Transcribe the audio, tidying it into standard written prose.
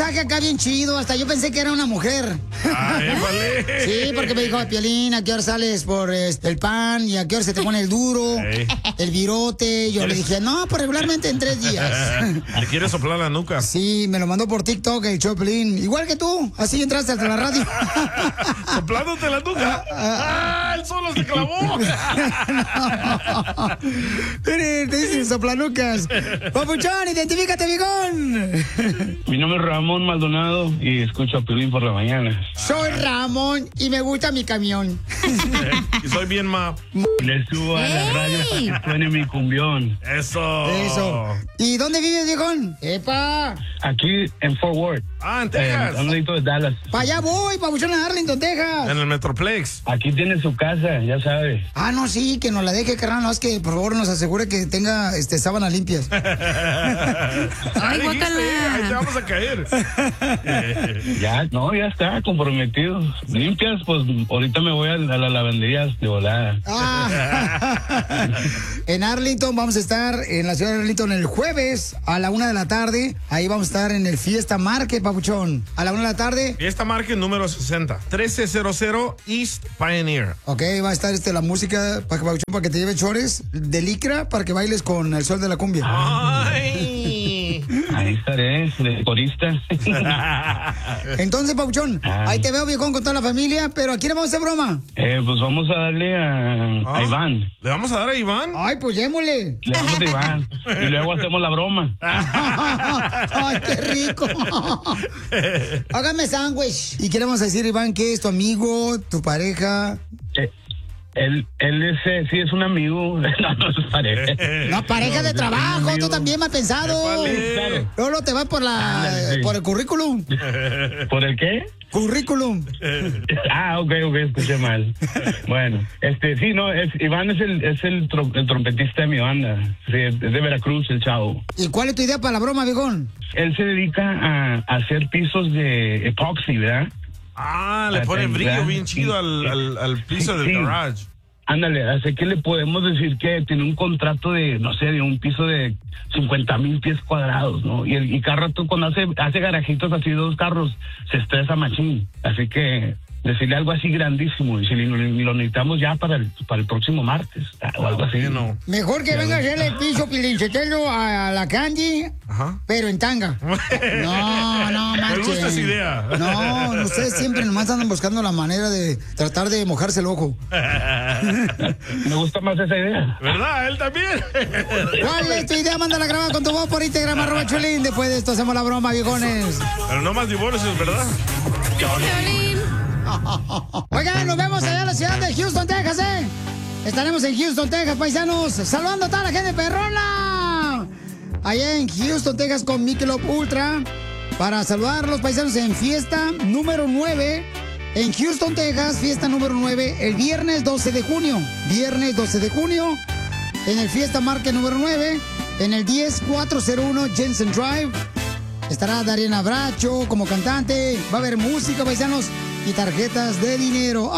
mensaje acá bien chido. Hasta yo pensé que era una mujer. Ay, vale. Sí, porque me dijo, Piolín, ¿a qué hora sales por el pan? ¿Y a qué hora se te pone el duro? El virote. Yo le dije, no, pues regularmente en 3 días. ¿Le quieres soplar la nuca? Sí, me lo mandó por TikTok el show, Piolín. Igual que tú, así entraste hasta la radio. ¿Soplándote la nuca? ¡Ah! ¡El solo se clavó! No. Te dicen soplanucas. Papuchón, identifícate, bigón. Mi nombre es Ramón Maldonado y escucho a Piolín por la mañana. Soy Ramón y me gusta mi camión. Y soy bien Le subo a la radio para que suene mi cumbión. Eso. ¿Y dónde vives, viejón? ¡Epa! Aquí en Fort Worth. Ah, en Texas. Un ladito de Dallas. Para allá voy, papuchón, a Arlington, Texas. En el Metroplex. Aquí tiene su casa, ya sabe. Ah, no, sí, que nos la deje, carnal. No, es que por favor nos asegure que tenga sábanas limpias. Ay, guácala. Ahí te vamos a caer. Ya está comprometido. Limpias, pues ahorita me voy a la lavandería de volada. En Arlington vamos a estar en la ciudad de Arlington el jueves a la 1 de la tarde. Ahí vamos a estar en el Fiesta Market, papuchón. A la 1 de la tarde. Fiesta Market número 60. 1300 East Pioneer. Ok, va a estar la música papuchón, para que te lleve chores de licra para que bailes con el sol de la cumbia. ¡Ay! Ahí estaré, de corista. Entonces, papuchón, ahí te veo, viejón, con toda la familia. Pero ¿a quién le vamos a hacer broma? Pues vamos a darle a Iván. ¿Le vamos a dar a Iván? Ay, pues démosle. Le damos a Iván. Y luego hacemos la broma. Ay, qué rico. Hágame sándwich. ¿Y qué le vamos a decir, Iván? ¿Qué es tu amigo, tu pareja? Él es, sí, es un amigo. No es pareja. No, pareja de trabajo, tú también me has pensado. Claro. Luego te vas por por el currículum. ¿Por el qué? Currículum. Ok, escuché mal. Bueno, sí, no, Iván es el trompetista de mi banda. Sí, es de Veracruz, el chavo. ¿Y cuál es tu idea para la broma, viejón? Él se dedica a hacer pisos de epoxi, ¿verdad? Le pone brillo bien chido al piso del garage. Ándale, así que le podemos decir que tiene un contrato de, no sé, de un piso de 50,000 pies cuadrados, ¿no? Y cada rato cuando hace garajitos así, 2 carros, se estresa machín. Así que decirle algo así grandísimo, y si lo necesitamos ya para el próximo martes, o algo así. No. Mejor que venga a hacerle el piso Pilinchetelo a la Candy, pero en tanga. No, Me manches. gusta esa idea. No, ustedes siempre nomás andan buscando la manera de tratar de mojarse el ojo. Me gusta más esa idea. ¿Verdad? Él también. ¿Cuál es tu idea? Mándala a grabar con tu voz por Instagram, @Chulín. Después de esto hacemos la broma, viejones. Pero no más divorcios, ¿verdad? Oigan, nos vemos allá en la ciudad de Houston, Texas, Estaremos en Houston, Texas, paisanos. Saludando a toda la gente perrona. Allá en Houston, Texas, con Michelob Ultra. Para saludar a los paisanos en fiesta número 9. En Houston, Texas, fiesta número 9. El viernes 12 de junio. Viernes 12 de junio. En el Fiesta Market número 9. En el 10401 Jensen Drive. Estará Dariana Bracho como cantante. Va a haber música, paisanos, y tarjetas de dinero.